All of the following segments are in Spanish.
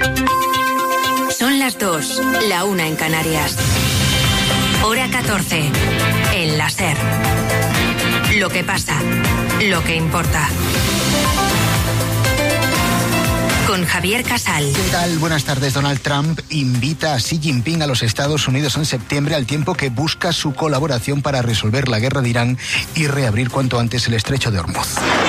Son las 2, la 1 en Canarias. Hora 14, en la SER. Lo que pasa, lo que importa. Con Javier Casal. ¿Qué tal? Buenas tardes. Donald Trump invita a Xi Jinping a los Estados Unidos en septiembre, al tiempo que busca su colaboración para resolver la guerra de Irán y reabrir cuanto antes el estrecho de Hormuz.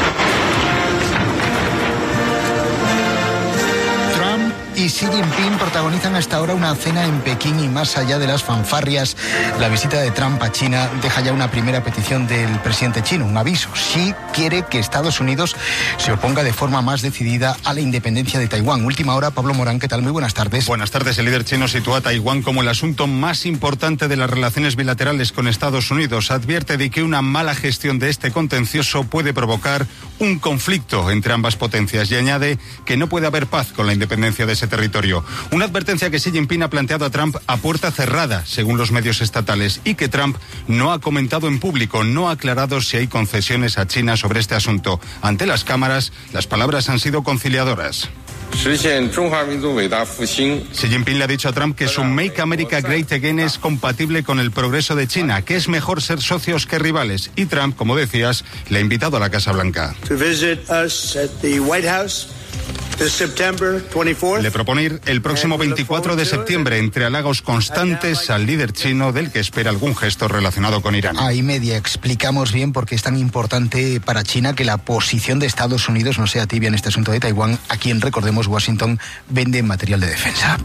Y Xi Jinping protagonizan hasta ahora una cena en Pekín y más allá de las fanfarrias, la visita de Trump a China deja ya una primera petición del presidente chino, un aviso. Xi quiere que Estados Unidos se oponga de forma más decidida a la independencia de Taiwán. Última hora, Pablo Morán, ¿qué tal? Muy buenas tardes. Buenas tardes. El líder chino sitúa a Taiwán como el asunto más importante de las relaciones bilaterales con Estados Unidos. Advierte de que una mala gestión de este contencioso puede provocar un conflicto entre ambas potencias y añade que no puede haber paz con la independencia de ese territorio. Una advertencia que Xi Jinping ha planteado a Trump a puerta cerrada, según los medios estatales, y que Trump no ha comentado en público, no ha aclarado si hay concesiones a China sobre este asunto. Ante las cámaras, las palabras han sido conciliadoras. Xi Jinping le ha dicho a Trump que su Make America Great Again es compatible con el progreso de China, que es mejor ser socios que rivales. Y Trump, como decías, le ha invitado a la Casa Blanca. Le propone ir el próximo 24 de septiembre entre halagos constantes al líder chino, del que espera algún gesto relacionado con Irán. Ahí media explicamos bien por qué es tan importante para China que la posición de Estados Unidos no sea tibia en este asunto de Taiwán, a quien, recordemos, Washington vende material de defensa.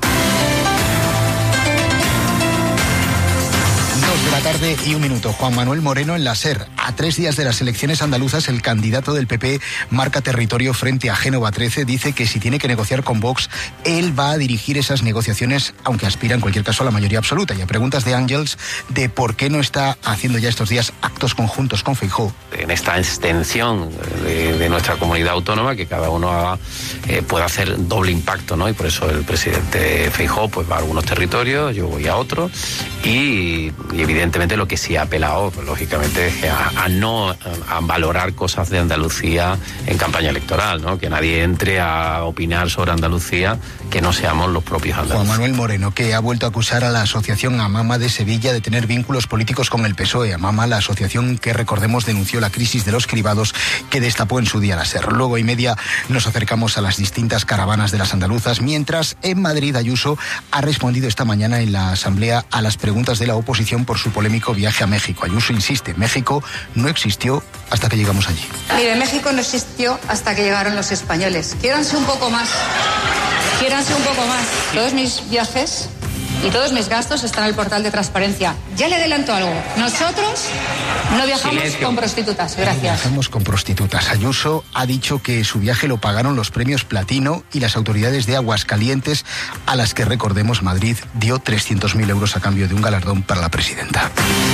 De la tarde y 1 minuto. Juan Manuel Moreno en la SER. A 3 días de las elecciones andaluzas, el candidato del PP marca territorio frente a Génova 13. Dice que si tiene que negociar con Vox, él va a dirigir esas negociaciones, aunque aspira en cualquier caso a la mayoría absoluta. Y a preguntas de Ángels de por qué no está haciendo ya estos días actos conjuntos con Feijóo. En esta extensión de nuestra comunidad autónoma, que cada uno pueda hacer doble impacto, ¿no? Y por eso el presidente Feijóo pues va a algunos territorios, yo voy a otros, y evidentemente lo que sí ha apelado, pues, lógicamente, es a valorar cosas de Andalucía en campaña electoral, ¿no? Que nadie entre a opinar sobre Andalucía que no seamos los propios andaluces. Juan Manuel Moreno, que ha vuelto a acusar a la asociación AMAMA de Sevilla de tener vínculos políticos con el PSOE. AMAMA, la asociación que, recordemos, denunció la crisis de los cribados que destapó en su día la SER. Luego y media nos acercamos a las distintas caravanas de las andaluzas, mientras en Madrid Ayuso ha respondido esta mañana en la Asamblea a las preguntas de la oposición por su polémico viaje a México. Ayuso insiste, México no existió hasta que llegamos allí. Mire, México no existió hasta que llegaron los españoles. Quiéranse un poco más. Todos mis viajes y todos mis gastos están en el portal de transparencia. Ya le adelanto algo. Nosotros no viajamos con prostitutas. Gracias. Viajamos con prostitutas. Ayuso ha dicho que su viaje lo pagaron los premios Platino y las autoridades de Aguascalientes, a las que, recordemos, Madrid dio 300.000 euros a cambio de un galardón para la presidenta.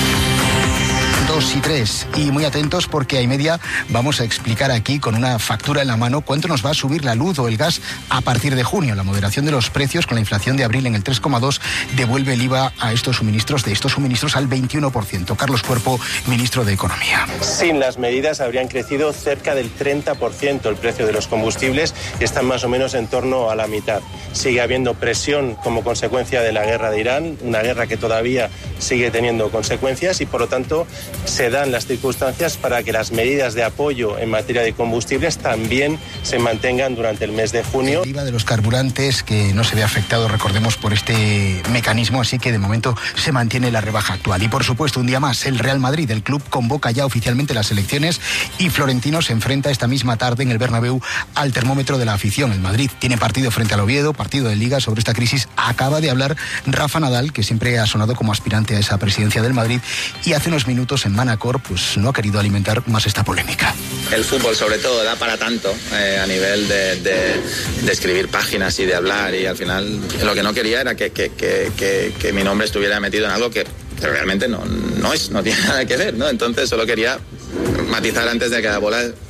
2 y 3. Y muy atentos, porque a y media vamos a explicar aquí con una factura en la mano cuánto nos va a subir la luz o el gas a partir de junio. La moderación de los precios con la inflación de abril en el 3,2 devuelve el IVA a estos suministros al 21%. Carlos Cuerpo, ministro de Economía. Sin las medidas habrían crecido cerca del 30% el precio de los combustibles y están más o menos en torno a la mitad. Sigue habiendo presión como consecuencia de la guerra de Irán, una guerra que todavía sigue teniendo consecuencias y, por lo tanto, se dan las circunstancias para que las medidas de apoyo en materia de combustibles también se mantengan durante el mes de junio. El IVA de los carburantes, que no se ve afectado, recordemos, por este mecanismo, así que de momento se mantiene la rebaja actual. Y por supuesto, un día más, el Real Madrid, el club, convoca ya oficialmente las elecciones y Florentino se enfrenta esta misma tarde en el Bernabéu al termómetro de la afición. El Madrid tiene partido frente al Oviedo, partido de Liga. Sobre esta crisis acaba de hablar Rafa Nadal, que siempre ha sonado como aspirante a esa presidencia del Madrid, y hace unos minutos en Manacor pues no ha querido alimentar más esta polémica. El fútbol, sobre todo, da para tanto a nivel de escribir páginas y de hablar, y al final lo que no quería era que mi nombre estuviera metido en algo que realmente no tiene nada que ver, ¿no? Entonces solo quería matizar antes de que la bola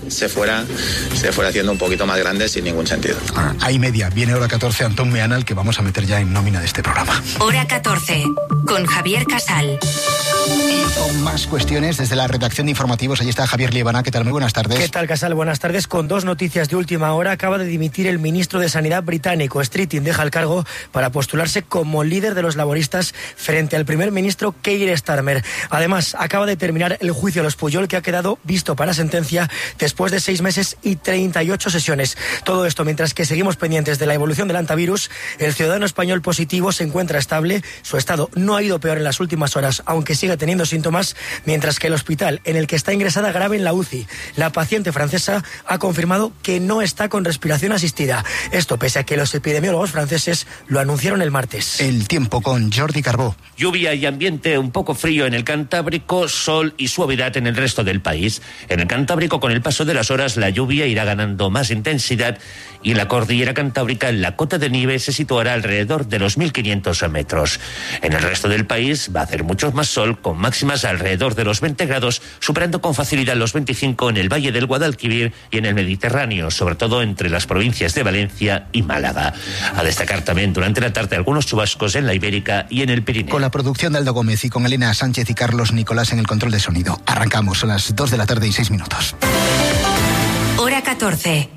se fuera haciendo un poquito más grande sin ningún sentido. Ahí media, viene Hora 14, Antón Meana, el que vamos a meter ya en nómina de este programa. Hora 14, con Javier Casal. Y con más cuestiones desde la redacción de informativos, allí está Javier Liebana. ¿Qué tal? Muy buenas tardes. ¿Qué tal, Casal? Buenas tardes. Con dos noticias de última hora, acaba de dimitir el ministro de Sanidad británico. Streeting deja el cargo para postularse como líder de los laboristas frente al primer ministro Keir Starmer. Además, acaba de terminar el juicio a los Pujol, que ha quedado visto para sentencia después de 6 meses y 38 sesiones. Todo esto mientras que seguimos pendientes de la evolución del antivirus. El ciudadano español positivo se encuentra estable. Su estado no ha ido peor en las últimas horas, aunque sigue teniendo síntomas, mientras que el hospital en el que está ingresada grave en la UCI, la paciente francesa, ha confirmado que no está con respiración asistida. Esto pese a que los epidemiólogos franceses lo anunciaron el martes. El tiempo con Jordi Carbó. Lluvia y ambiente un poco frío en el Cantábrico, sol y suavidad en el resto del país. En el Cantábrico, con el paso de las horas, la lluvia irá ganando más intensidad y en la cordillera cantábrica la cota de nieve se situará alrededor de los 1.500 metros. En el resto del país va a hacer mucho más sol, con máximas alrededor de los 20 grados, superando con facilidad los 25 en el Valle del Guadalquivir y en el Mediterráneo, sobre todo entre las provincias de Valencia y Málaga. A destacar también durante la tarde algunos chubascos en la Ibérica y en el Pirineo. Con la producción de Aldo Gómez y con Elena Sánchez y Carlos Nicolás en el control de sonido. Arrancamos a las 2 de la tarde y 6 minutos. Hora 14.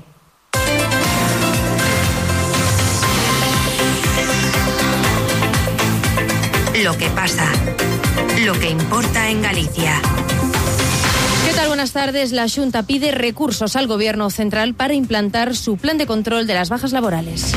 Lo que pasa, lo que importa en Galicia. ¿Qué tal? Buenas tardes. La Xunta pide recursos al Gobierno central para implantar su plan de control de las bajas laborales.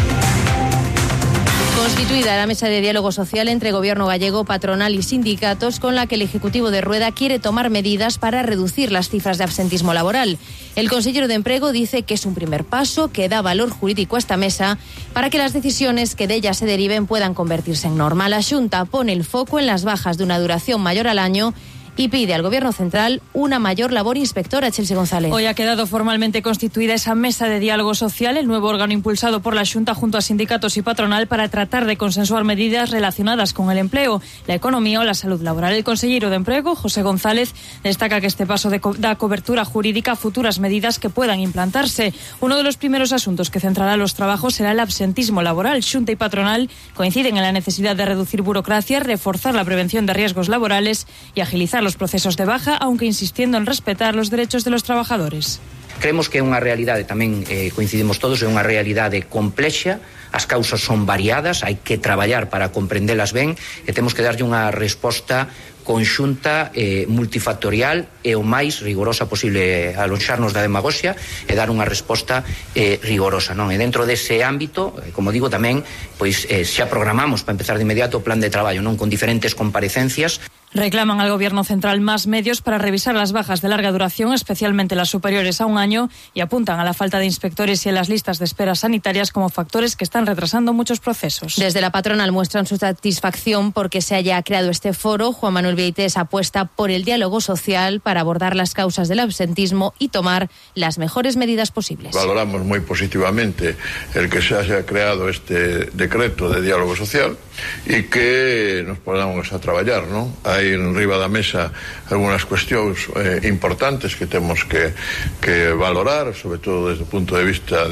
Constituida la mesa de diálogo social entre Gobierno gallego, patronal y sindicatos, con la que el Ejecutivo de Rueda quiere tomar medidas para reducir las cifras de absentismo laboral. El consejero de Empleo dice que es un primer paso, que da valor jurídico a esta mesa para que las decisiones que de ella se deriven puedan convertirse en norma. La Xunta pone el foco en las bajas de una duración mayor al año y pide al Gobierno central una mayor labor inspectora. Chelsea González. Hoy ha quedado formalmente constituida esa mesa de diálogo social, el nuevo órgano impulsado por la Xunta junto a sindicatos y patronal para tratar de consensuar medidas relacionadas con el empleo, la economía o la salud laboral. El consejero de Empleo, José González, destaca que este paso da cobertura jurídica a futuras medidas que puedan implantarse. Uno de los primeros asuntos que centrará los trabajos será el absentismo laboral. Xunta y patronal coinciden en la necesidad de reducir burocracia, reforzar la prevención de riesgos laborales y agilizar los procesos de baja, aunque insistiendo en respetar los derechos de los trabajadores. Creemos que é unha realidade, tamén coincidimos todos, é unha realidade complexa, as causas son variadas, hai que traballar para comprendelas ben e temos que darlle unha resposta conxunta, multifactorial e o máis rigorosa posible, alonxarnos da demagoxia e dar unha resposta rigorosa, non? E dentro dese ámbito, como digo tamén, pois xa programamos para empezar de inmediato o plan de traballo, non? Con diferentes comparecencias. Reclaman al Gobierno central más medios para revisar las bajas de larga duración, especialmente las superiores a un año, y apuntan a la falta de inspectores y en las listas de espera sanitarias como factores que están retrasando muchos procesos. Desde la patronal muestran su satisfacción porque se haya creado este foro. Juan Manuel Vieites apuesta por el diálogo social para abordar las causas del absentismo y tomar las mejores medidas posibles. Valoramos muy positivamente el que se haya creado este decreto de diálogo social y que nos pongamos a traballar, non? Hai en riba da mesa algunhas cuestións importantes que temos que valorar, sobre todo desde o punto de vista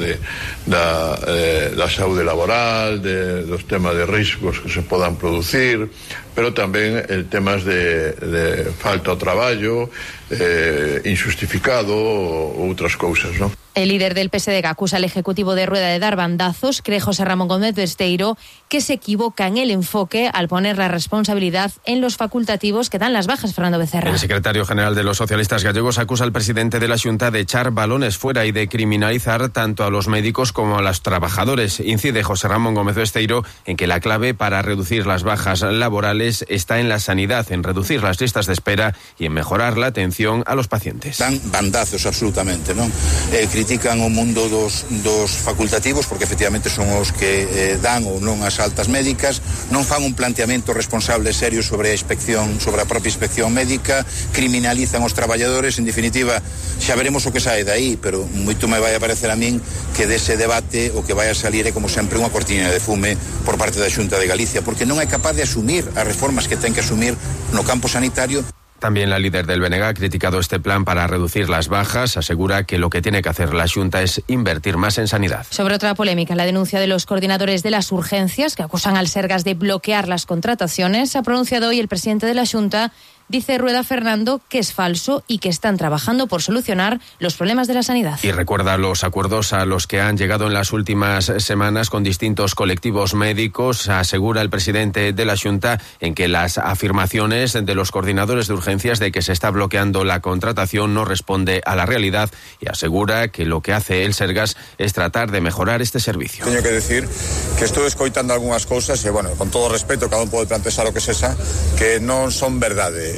da saúde laboral, dos temas de riscos que se podan producir, pero tamén el temas de falta ao traballo, injustificado ou outras cousas, non? El líder del PSDG acusa al Ejecutivo de Rueda de dar bandazos. Cree José Ramón Gómez Besteiro que se equivoca en el enfoque al poner la responsabilidad en los facultativos que dan las bajas. Fernando Becerra. El secretario general de los socialistas gallegos acusa al presidente de la Xunta de echar balones fuera y de criminalizar tanto a los médicos como a los trabajadores. Incide José Ramón Gómez Besteiro en que la clave para reducir las bajas laborales está en la sanidad, en reducir las listas de espera y en mejorar la atención a los pacientes. Dan bandazos absolutamente, non? Critican o mundo dos facultativos porque efectivamente son os que dan ou non as altas médicas, non fan un planteamento responsable serio sobre a inspección, sobre a propia inspección médica, criminalizan os traballadores. En definitiva, xa veremos o que sae daí, pero moito me vai a parecer a min que dese debate o que vai a salir é como sempre unha cortina de fume por parte da Xunta de Galicia, porque non é capaz de asumir as reformas que ten que asumir no campo sanitario. También la líder del BNG ha criticado este plan para reducir las bajas. Asegura que lo que tiene que hacer la Xunta es invertir más en sanidad. Sobre otra polémica, la denuncia de los coordinadores de las urgencias que acusan al Sergas de bloquear las contrataciones, ha pronunciado hoy el presidente de la Xunta. Dice Rueda Fernando que es falso y que están trabajando por solucionar los problemas de la sanidad. Y recuerda los acuerdos a los que han llegado en las últimas semanas con distintos colectivos médicos. Asegura el presidente de la Xunta en que las afirmaciones de los coordinadores de urgencias de que se está bloqueando la contratación no responde a la realidad, y asegura que lo que hace el Sergas es tratar de mejorar este servicio. Teño que decir que estou escoitando algunhas cousas e, bueno, con todo respeto, cada un pode plantear o que sexa, que non son verdade.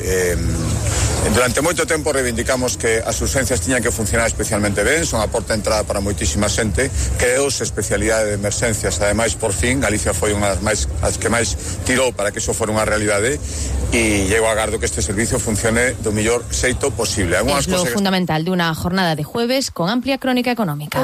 Durante moito tempo reivindicamos que as urgencias tiñan que funcionar especialmente ben, son a porta de entrada para moitísima xente, creouse especialidade de emerxencias, ademais, por fin, Galicia foi unha das que máis tirou para que iso fora unha realidade, e eu agardo que este servicio funcione do mellor xeito posible. Es lo fundamental de una jornada de jueves con amplia crónica económica.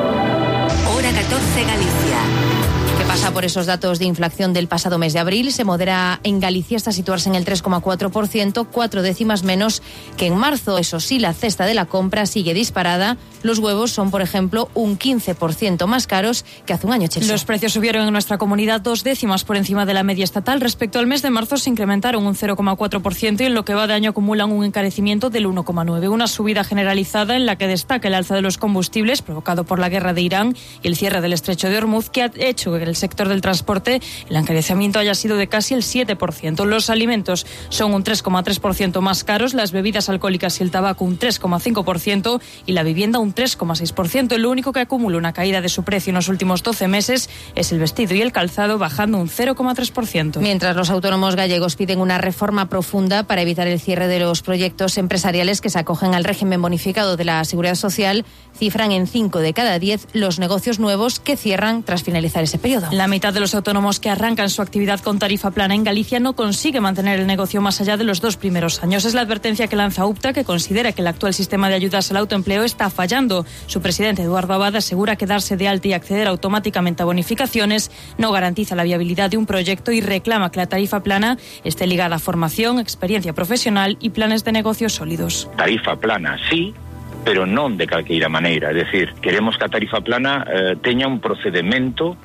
Hora 14 Galicia. ¿Qué pasa por esos datos de inflación del pasado mes de abril? Se modera en Galicia hasta situarse en el 3,4%, 4 décimas menos que en marzo. Eso sí, la cesta de la compra sigue disparada. Los huevos son, por ejemplo, un 15% más caros que hace un año. Chelsea. Los precios subieron en nuestra comunidad 2 décimas por encima de la media estatal. Respecto al mes de marzo se incrementaron un 0,4% y en lo que va de año acumulan un encarecimiento del 1,9%. Una subida generalizada en la que destaca el alza de los combustibles provocado por la guerra de Irán y el cierre del estrecho de Hormuz, que ha hecho que el sector del transporte el encarecimiento haya sido de casi el 7%. Los alimentos son un 3,3% más caros, las bebidas alcohólicas y el tabaco un 3,5% y la vivienda un 3,6%. Lo único que acumula una caída de su precio en los últimos 12 meses es el vestido y el calzado, bajando un 0,3%. Mientras los autónomos gallegos piden una reforma profunda para evitar el cierre de los proyectos empresariales que se acogen al régimen bonificado de la Seguridad Social, cifran en 5 de cada 10 los negocios nuevos que cierran tras finalizar ese periodo. La mitad de los autónomos que arrancan su actividad con tarifa plana en Galicia no consigue mantener el negocio más allá de los 2 primeros años. Es la advertencia que lanza UPTA, que considera que el actual sistema de ayudas al autoempleo está fallando. Su presidente, Eduardo Abad, asegura que darse de alta y acceder automáticamente a bonificaciones no garantiza la viabilidad de un proyecto y reclama que la tarifa plana esté ligada a formación, experiencia profesional y planes de negocios sólidos. Tarifa plana, sí, pero non de calqueira maneira. É dicir, queremos que a tarifa plana teña un procedimento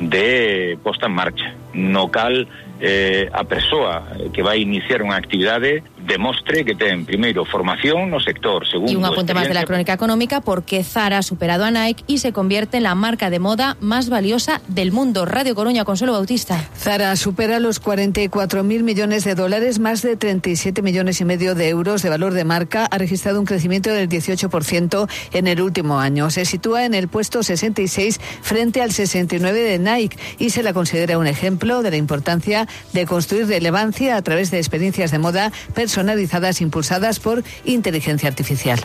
de posta en marcha, no cal a persoa que vai iniciar unha actividade demostre que ten, primeiro, formación no sector, segundo... Y un apunte más de la crónica económica, porque Zara ha superado a Nike y se convierte en la marca de moda más valiosa del mundo. Radio Coruña, Consuelo Bautista. Zara supera los 44.000 millones de dólares, más de 37 millones y medio de euros de valor de marca. Ha registrado un crecimiento del 18% en el último año. Se sitúa en el puesto 66 frente al 69 de Nike y se la considera un ejemplo de la importancia de construir relevancia a través de experiencias de moda personalizadas impulsadas por inteligencia artificial.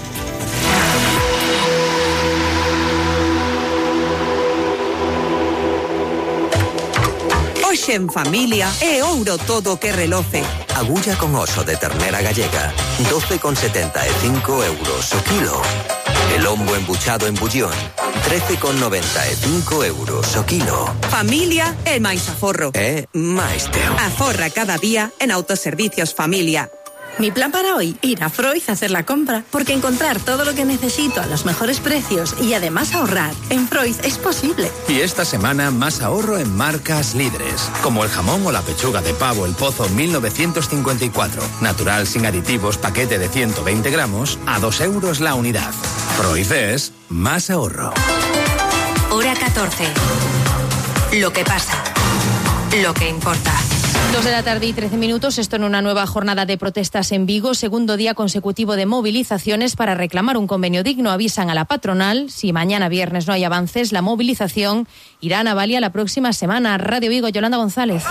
Hoxe en familia é ouro todo que reloce. Agulla con oso de ternera gallega, 12,75 euros o kilo. El lombo embuchado en bullón, 13,95 euros o kilo. Familia é máis aforro. É máis teu. Aforra cada día en Autoservicios Familia. Mi plan para hoy, ir a Freud a hacer la compra, porque encontrar todo lo que necesito a los mejores precios y además ahorrar en Freud es posible. Y esta semana más ahorro en marcas líderes, como el jamón o la pechuga de pavo El Pozo 1954, natural sin aditivos, paquete de 120 gramos, a 2 euros la unidad. Freud es más ahorro. Hora 14. Lo que pasa, lo que importa. 2 de la tarde y 13 minutos, esto en una nueva jornada de protestas en Vigo, segundo día consecutivo de movilizaciones para reclamar un convenio digno. Avisan a la patronal, si mañana viernes no hay avances, la movilización irá a Navalia la próxima semana. Radio Vigo, Yolanda González.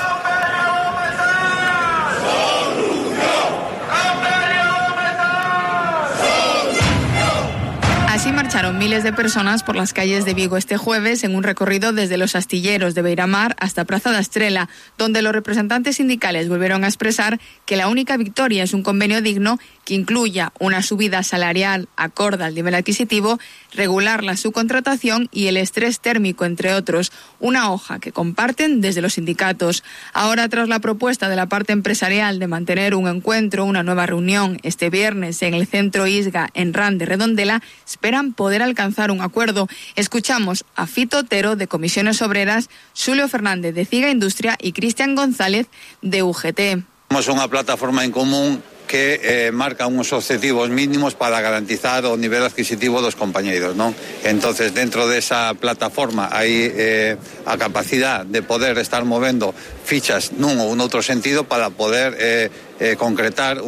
Así marcharon miles de personas por las calles de Vigo este jueves en un recorrido desde los astilleros de Beiramar hasta Praza da Estrela, donde los representantes sindicales volvieron a expresar que la única victoria es un convenio digno que incluya una subida salarial acorde al nivel adquisitivo, regular la subcontratación y el estrés térmico, entre otros, una hoja que comparten desde los sindicatos. Ahora, tras la propuesta de la parte empresarial de mantener un encuentro, una nueva reunión este viernes en el Centro Isga en Ran de Redondela, esperan poder alcanzar un acuerdo. Escuchamos a Fito Otero de Comisiones Obreras, Xulio Fernández de Ciga Industria y Cristian González de UGT. Somos unha plataforma en común que marca uns objetivos mínimos para garantizar o nivel adquisitivo dos compañeiros, non? Entonces, dentro desa plataforma hai a capacidad de poder estar movendo fichas nun ou noutro sentido para poder concretar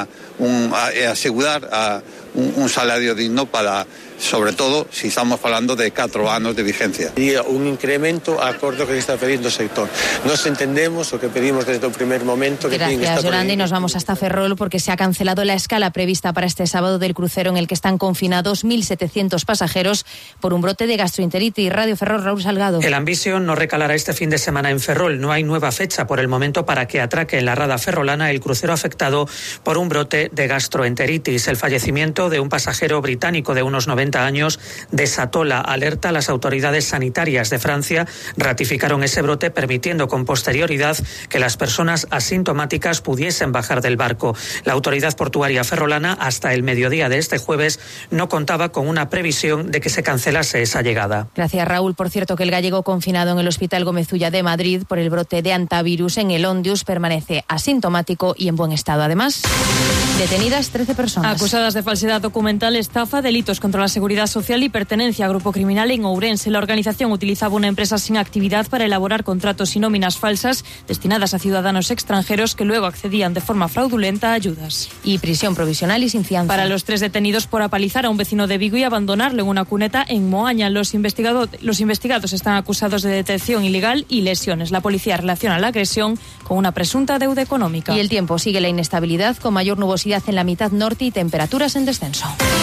e asegurar un salario digno para, sobre todo, si estamos falando de 4 anos de vigencia. E un incremento acordo que está pedindo o sector. Nos entendemos o que pedimos desde o primer momento. Gracias, Yolanda, y nos vamos hasta Ferrol porque se ha cancelado la escala prevista para este sábado del crucero en el que están confinados 1.700 pasajeros por un brote de gastroenteritis. Radio Ferrol, Raúl Salgado. El Ambition no recalará este fin de semana en Ferrol. No hay nueva fecha por el momento para que atraque en la rada ferrolana el crucero afectado por un brote de gastroenteritis. El fallecimiento de un pasajero británico de unos 90 años desató la alerta. Las autoridades sanitarias de Francia ratificaron ese brote, permitiendo con posterioridad que las personas asintomáticas pudiesen bajar del barco. La autoridad portuaria ferrolana hasta el mediodía de este jueves no contaba con una previsión de que se cancelase esa llegada. Gracias, Raúl. Por cierto, que el gallego confinado en el Hospital Gómez Ulla de Madrid por el brote de antivirus en el Ondius permanece asintomático y en buen estado. Además, detenidas 13 personas. Acusadas de falsedad documental, estafa, delitos contra la seguridad social y pertenencia a grupo criminal en Ourense. La organización utilizaba una empresa sin actividad para elaborar contratos y nóminas falsas destinadas a ciudadanos extranjeros que luego accedían de forma fraudulenta a ayudas. Y prisión provisional y sin fianza. Para los 3 detenidos por apalizar a un vecino de Vigo y abandonarlo en una cuneta en Moaña. Los investigados están acusados de detención ilegal y lesiones. La policía relaciona la agresión con una presunta deuda económica. Y el tiempo sigue la inestabilidad, con mayor nubosidad en la mitad norte y temperaturas en descenso.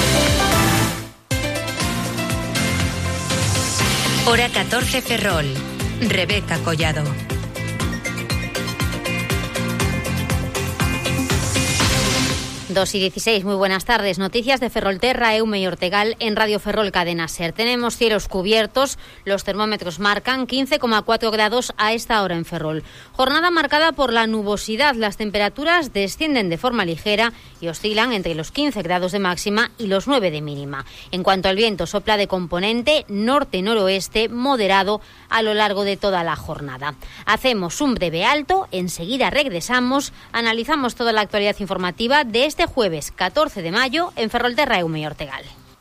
Hora 14 Ferrol. Rebeca Collado. 2:16, muy buenas tardes. Noticias de Ferrolterra, Eume y Ortegal en Radio Ferrol Cadena Ser. Tenemos cielos cubiertos, los termómetros marcan 15,4 grados a esta hora en Ferrol. Jornada marcada por la nubosidad, las temperaturas descienden de forma ligera y oscilan entre los 15 grados de máxima y los 9 de mínima. En cuanto al viento, sopla de componente norte-noroeste moderado a lo largo de toda la jornada. Hacemos un breve alto, enseguida regresamos, analizamos toda la actualidad informativa de este jueves 14 de mayo en Ferrolterra, Eume y Ortegal.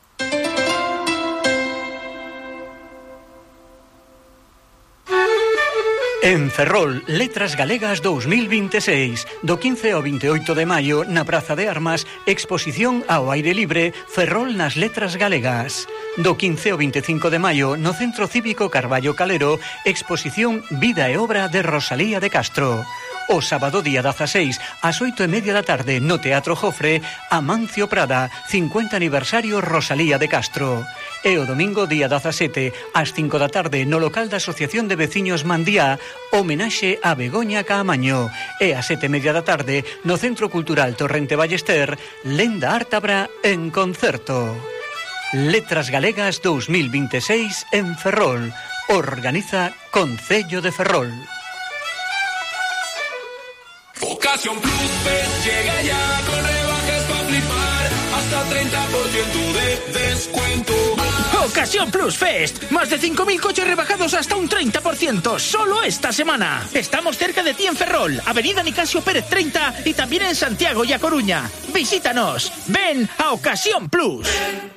En Ferrol, Letras Galegas 2026. Do 15 ao 28 de maio, na Praza de Armas, exposición ao aire libre Ferrol nas Letras Galegas. Do 15 ao 25 de maio, no Centro Cívico Carballo Calero, exposición Vida e Obra de Rosalía de Castro. O sábado día 16, ás 8:30 da tarde, no Teatro Jofre, Amancio Prada, 50 aniversario Rosalía de Castro. E o domingo día 17, ás 5 da tarde, no local da Asociación de Veciños Mandía, homenaxe a Begoña Caamaño. E ás 7:30 da tarde, no Centro Cultural Torrente Ballester, Lenda Ártabra en concerto. Letras Galegas 2026 en Ferrol. Organiza Concello de Ferrol. Ocasión Plus Fest llega ya con rebajas para flipar, hasta 30% de descuento. Ocasión Plus Fest, más de 5.000 coches rebajados hasta un 30%, solo esta semana. Estamos cerca de ti en Ferrol, Avenida Nicasio Pérez 30 y también en Santiago y A Coruña. Visítanos, ven a Ocasión Plus.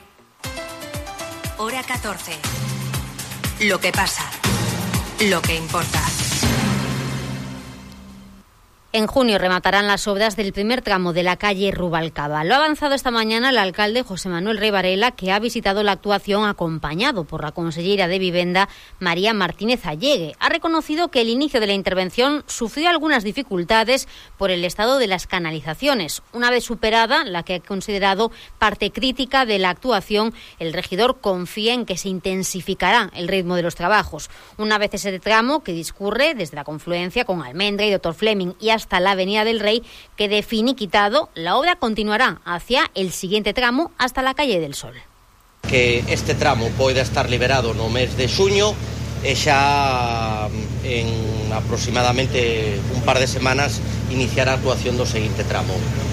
Hora 14. Lo que pasa, lo que importa. En junio rematarán las obras del primer tramo de la calle Rubalcaba. Lo ha avanzado esta mañana el alcalde José Manuel Rey Varela, que ha visitado la actuación acompañado por la consellera de Vivenda, María Martínez Allegue. Ha reconocido que el inicio de la intervención sufrió algunas dificultades por el estado de las canalizaciones. Una vez superada, la que ha considerado parte crítica de la actuación, el regidor confía en que se intensificará el ritmo de los trabajos. Una vez ese tramo, que discurre desde la confluencia con Almendra y Dr. Fleming y hasta la Avenida del Rey, quede finiquitado, la obra continuará hacia el siguiente tramo hasta la Calle del Sol. Que este tramo poida estar liberado no mes de xuño e xa en aproximadamente un par de semanas iniciará a actuación do seguinte tramo.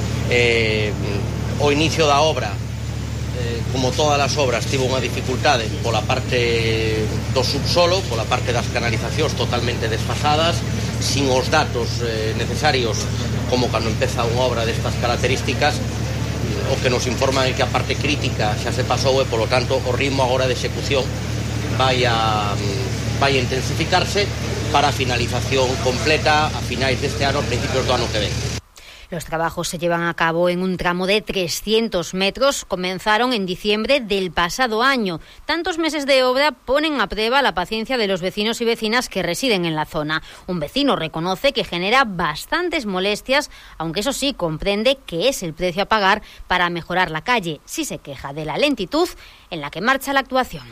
O inicio da obra, como todas as obras, tivo unha dificultade pola parte do subsolo, pola parte das canalizacións totalmente desfasadas, sin os datos necesarios, como cando empeza unha obra destas características. O que nos informan é que a parte crítica xa se pasou e, polo tanto, o ritmo agora de execución vai a intensificarse para a finalización completa a finais deste ano, a principios do ano que ven. Los trabajos se llevan a cabo en un tramo de 300 metros. Comenzaron en diciembre del pasado año. Tantos meses de obra ponen a prueba la paciencia de los vecinos y vecinas que residen en la zona. Un vecino reconoce que genera bastantes molestias, aunque eso sí comprende que es el precio a pagar para mejorar la calle. Sí se queja de la lentitud en la que marcha la actuación.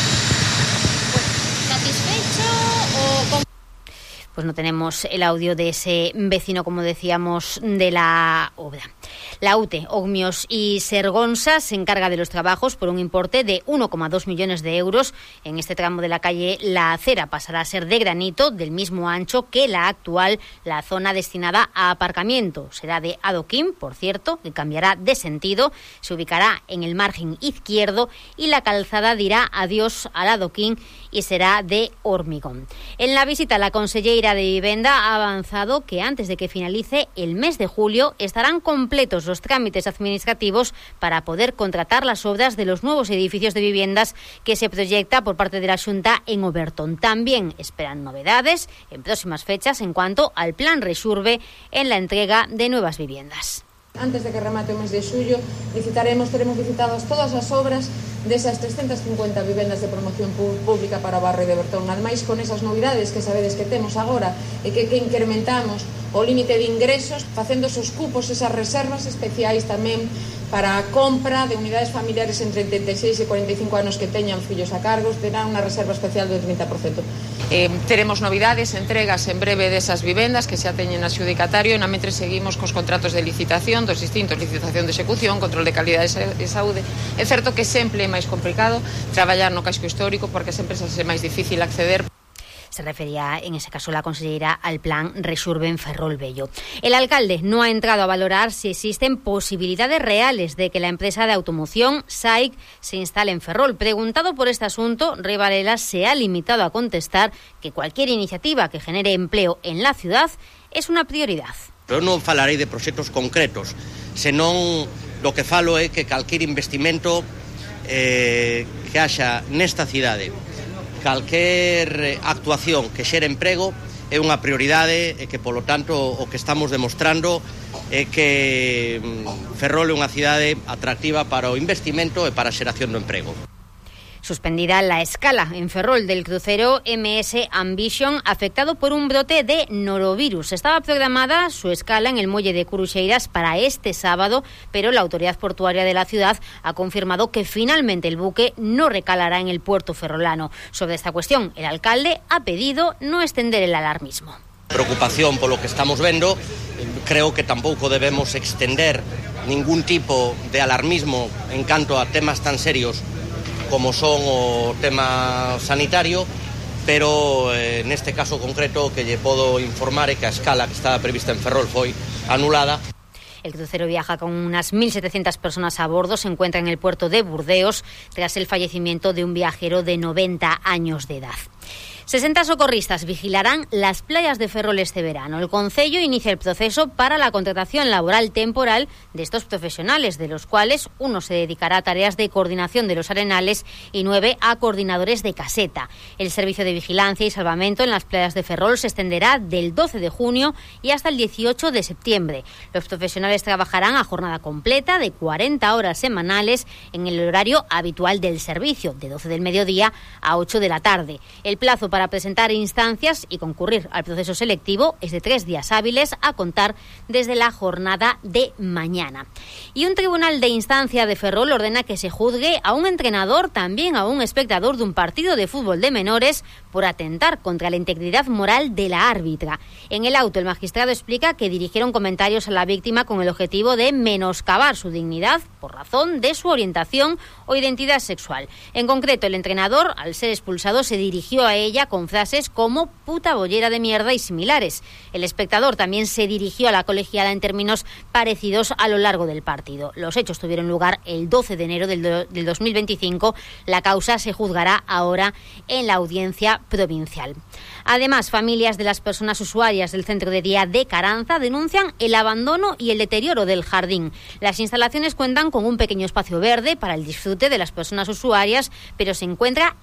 ¿Satisfecho o...? Pues no tenemos el audio de ese vecino, como decíamos, de la obra. La UTE, Ogmios y Sergonsa se encarga de los trabajos por un importe de 1,2 millones de euros. En este tramo de la calle La Acera pasará a ser de granito, del mismo ancho que la actual. La zona destinada a aparcamiento será de adoquín, por cierto, que cambiará de sentido. Se ubicará en el margen izquierdo y la calzada dirá adiós al adoquín y será de hormigón. En la visita, la consellera de Vivenda ha avanzado que antes de que finalice el mes de julio estarán completos los trámites administrativos para poder contratar las obras de los nuevos edificios de viviendas que se proyecta por parte de la Xunta en Oberton. También esperan novedades en próximas fechas en cuanto al plan Resurbe en la entrega de nuevas viviendas. Antes de que remate o mes de xullo, teremos licitadas todas as obras desas 350 vivendas de promoción pública para o barrio de Oberton. Ademais, con esas novidades que sabedes que temos agora e que incrementamos o límite de ingresos, facendo esos cupos, esas reservas especiais tamén para a compra de unidades familiares entre 36 e 45 anos que teñan fillos a cargos, terán unha reserva especial do 30%. Teremos novidades, entregas en breve desas vivendas que xa teñen adxudicatario e mentre seguimos cos contratos de licitación dos distintos, licitación de execución, control de calidade e saúde. É certo que sempre é máis complicado traballar no casco histórico porque as empresas é máis difícil acceder. Se refería, en ese caso, la consellera al plan Resurbe en Ferrol-Bello. El alcalde no ha entrado a valorar si existen posibilidades reales de que la empresa de automoción SAIC se instale en Ferrol. Preguntado por este asunto, Rey Varela se ha limitado a contestar que cualquier iniciativa que genere empleo en la ciudad es una prioridad. Eu non falarei de proxectos concretos, senón do que falo é que calquer investimento que haxa nesta cidade, calquer actuación que xere emprego é unha prioridade e que, polo tanto, o que estamos demostrando é que Ferrol é unha cidade atractiva para o investimento e para a xeración do emprego. Suspendida la escala en Ferrol del crucero MS Ambition afectado por un brote de norovirus. Estaba programada su escala en el muelle de Curuxeiras para este sábado, pero la autoridad portuaria de la ciudad ha confirmado que finalmente el buque no recalará en el puerto ferrolano. Sobre esta cuestión, el alcalde ha pedido no extender el alarmismo. Preocupación polo que estamos vendo, creo que tampouco debemos extender ningún tipo de alarmismo en canto a temas tan serios como son o tema sanitario, pero neste caso concreto que lle podo informar é que a escala que estaba prevista en Ferrol foi anulada. El crucero viaja con unas 1.700 personas a bordo, se encuentra en el puerto de Burdeos tras el fallecimiento de un viajero de 90 años de edad. 60 socorristas vigilarán las playas de Ferrol este verano. El Concello inicia el proceso para la contratación laboral temporal de estos profesionales, de los cuales uno se dedicará a tareas de coordinación de los arenales y 9 a coordinadores de caseta. El servicio de vigilancia y salvamento en las playas de Ferrol se extenderá del 12 de junio y hasta el 18 de septiembre. Los profesionales trabajarán a jornada completa de 40 horas semanales en el horario habitual del servicio, de 12 del mediodía a 8 de la tarde. El plazo para presentar instancias y concurrir al proceso selectivo es de 3 días hábiles a contar desde la jornada de mañana. Y un tribunal de instancia de Ferrol ordena que se juzgue a un entrenador, también a un espectador de un partido de fútbol de menores, por atentar contra la integridad moral de la árbitra. En el auto, el magistrado explica que dirigieron comentarios a la víctima con el objetivo de menoscabar su dignidad por razón de su orientación o identidad sexual. En concreto, el entrenador, al ser expulsado, se dirigió a ella con frases como puta bollera de mierda y similares. El espectador también se dirigió a la colegiada en términos parecidos a lo largo del partido. Los hechos tuvieron lugar el 12 de enero del 2025. La causa se juzgará ahora en la audiencia provincial. Además, familias de las personas usuarias del centro de día de Caranza denuncian el abandono y el deterioro del jardín. Las instalaciones cuentan con un pequeño espacio verde para el disfrute de las personas usuarias, pero se encuentra